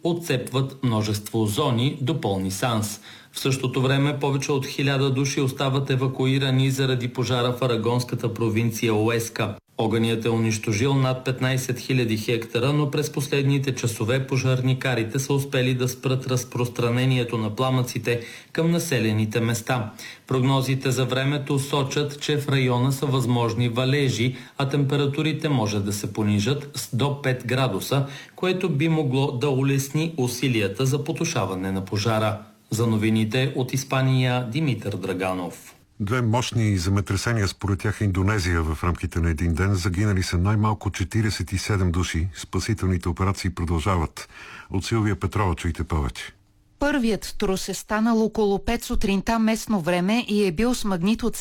отцепват множество зони до пълни санс. В същото време повече от 1000 души остават евакуирани заради пожара в арагонската провинция Уеска. Огънят е унищожил над 15 000 хектара, но през последните часове пожарникарите са успели да спрат разпространението на пламъците към населените места. Прогнозите за времето сочат, че в района са възможни валежи, а температурите може да се понижат с до 5 градуса, което би могло да улесни усилията за потушаване на пожара. За новините от Испания, Димитър Драганов. Две мощни земетресения според тях Индонезия в рамките на един ден. Загинали са най-малко 47 души. Спасителните операции продължават. От Силвия Петрова чуйте повече. Първият трус е станал около 5 сутринта местно време и е бил с магнит от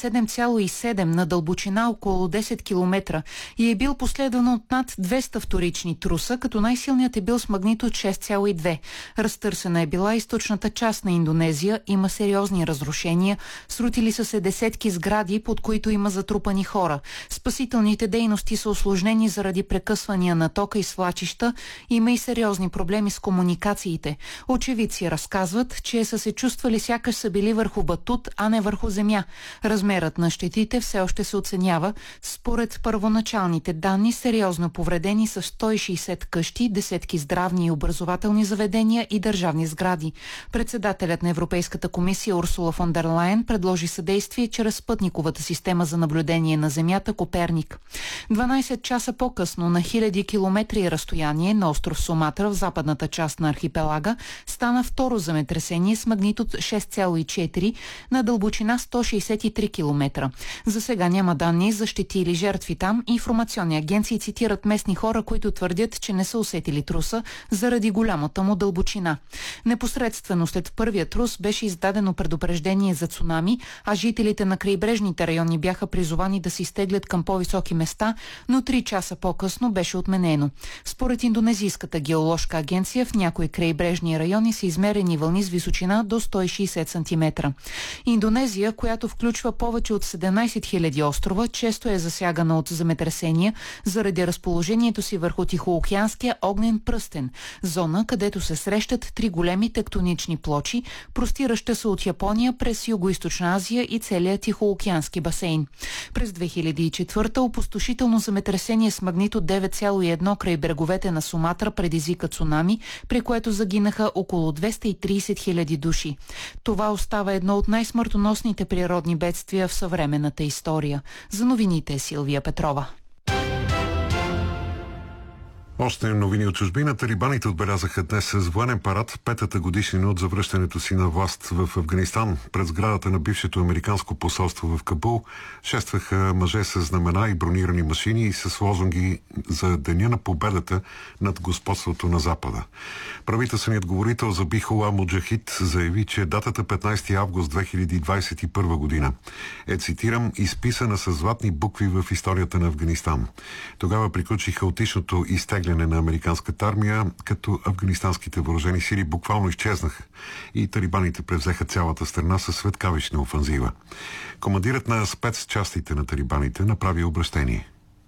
7,7 на дълбочина около 10 км и е бил последван от над 200 вторични труса, като най-силният е бил с магнит от 6,2. Разтърсена е била източната част на Индонезия, има сериозни разрушения, срутили са се десетки сгради, под които има затрупани хора. Спасителните дейности са усложнени заради прекъсвания на тока и свлачища, има и сериозни проблеми с комуникациите. Очевидци разказват, че са се чувствали сякаш са били върху батут, а не върху земя. Размерът на щетите все още се оценява. Според първоначалните данни, сериозно повредени са 160 къщи, десетки здравни и образователни заведения и държавни сгради. Председателят на Европейската комисия Урсула фон дер Лайен предложи съдействие чрез спътниковата система за наблюдение на Земята Коперник. 12 часа по-късно на хиляди километри разстояние на остров Суматра в западната част на архипелага стана второ земетресение с магнит от 6,4 на дълбочина 163 км. За сега няма данни за щети или жертви там. Информационни агенции цитират местни хора, които твърдят, че не са усетили труса заради голямата му дълбочина. Непосредствено след първия трус беше издадено предупреждение за цунами, а жителите на крайбрежните райони бяха призовани да се изтеглят към по-високи места, но 3 часа по-късно беше отменено. Според Индонезийската геоложка агенция в някои крайбрежни райони са измерени вълни с височина до 160 см. Индонезия, която включва повече от 17 000 острова, често е засягана от земетресения заради разположението си върху Тихоокеанския огнен пръстен, зона, където се срещат 3 големи тектонични плочи, простираща се от Япония през Югоизточна Азия и целия Тихоокеански басейн. През 2004 опустошително земетресение с магнит от 9,1 край бреговете на Суматра предизвика цунами, при което загинаха около 230 000 души. Това остава едно от най-смъртоносните природни бедствия в съвременната история. За новините Силвия Петрова. Още новини от чужбина. Талибаните отбелязаха днес с военен парад 5-та годишнина от завръщането си на власт в Афганистан. Пред сградата на бившето американско посолство в Кабул шестваха мъже с знамена и бронирани машини и с лозунги за Деня на победата над господството на Запада. Правителственият говорител Забихулlah Муджахид заяви, че датата 15 август 2021 година е, цитирам, изписана с златни букви в историята на Афганистан. Тогава приключи хаотичното изтегляне на американската армия, като афганистанските въоръжени сили буквално изчезнаха и талибаните превзеха цялата страна със светкавична офанзива. Командирът на спецчастите на талибаните направи обръщение.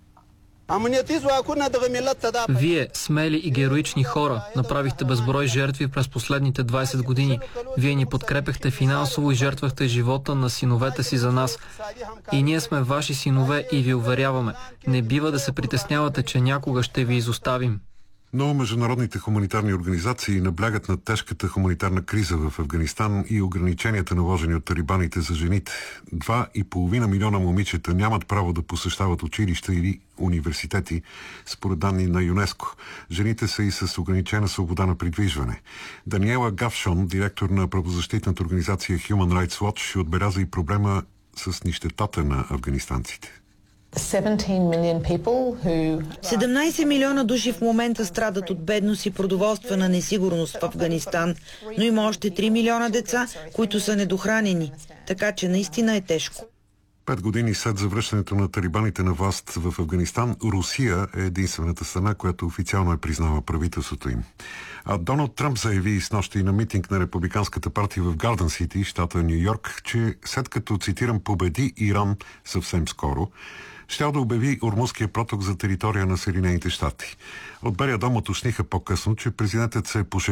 Вие, смели и героични хора, направихте безброй жертви през последните 20 години. Вие ни подкрепяхте финансово и жертвахте живота на синовете си за нас. И ние сме ваши синове и ви уверяваме, не бива да се притеснявате, че някога ще ви изоставим. Но международните хуманитарни организации наблягат на тежката хуманитарна криза в Афганистан и ограниченията, наложени от талибаните за жените. 2,5 милиона момичета нямат право да посещават училища или университети, според данни на ЮНЕСКО. Жените са и с ограничена свобода на придвижване. Даниела Гавшон, директор на правозащитната организация Human Rights Watch, отбеляза и проблема с нищетата на афганистанците. 17 милиона души в момента страдат от бедност и продоволствена несигурност в Афганистан, но има още 3 милиона деца, които са недохранени, така че наистина е тежко. 5 години след завръщането на талибаните на власт в Афганистан, Русия е единствената страна, която официално е признала правителството им. А Доналд Тръмп заяви снощи на митинг на Републиканската партия в Гарден Сити, щата Ню Йорк, че след като, цитирам, победи Иран съвсем скоро, щял да обяви Ормузския проток за територия на Съединените щати. От Белия дом уточниха по-късно, че президентът се е